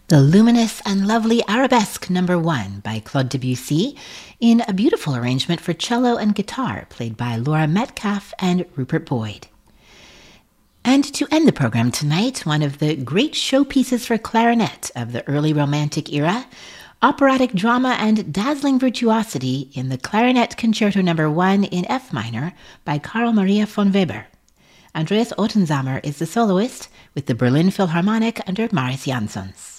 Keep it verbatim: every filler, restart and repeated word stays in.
The luminous and lovely Arabesque Number One by Claude Debussy in a beautiful arrangement for cello and guitar played by Laura Metcalf and Rupert Boyd. And to end the program tonight, one of the great showpieces for clarinet of the early Romantic era, operatic drama and dazzling virtuosity in the Clarinet Concerto Number One in F minor by Carl Maria von Weber. Andreas Ottensamer is the soloist with the Berlin Philharmonic under Mariss Jansons.